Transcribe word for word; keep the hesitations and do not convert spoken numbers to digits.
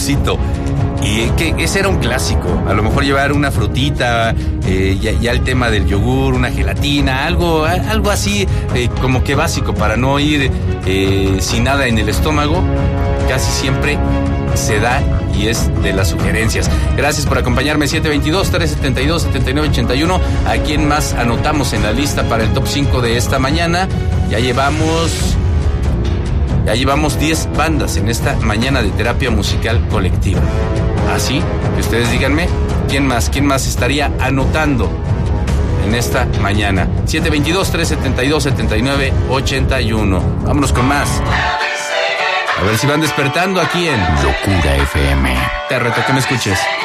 yogurcito. Y que ese era un clásico. A lo mejor llevar una frutita, eh, ya, ya el tema del yogur, una gelatina, algo, algo así eh, como que básico para no ir eh, sin nada en el estómago. Casi siempre se da y es de las sugerencias. Gracias por acompañarme. siete veintidós, trescientos setenta y dos, setenta y nueve ochenta y uno. ¿A quién más anotamos en la lista para el top cinco de esta mañana? Ya llevamos... Ya llevamos diez bandas en esta mañana de terapia musical colectiva. Así que ustedes díganme, ¿quién más? ¿Quién más estaría anotando en esta mañana? siete veintidós, trescientos setenta y dos, setenta y nueve ochenta y uno. Vámonos con más. A ver si van despertando aquí en Locura F M. Te reto que me escuches.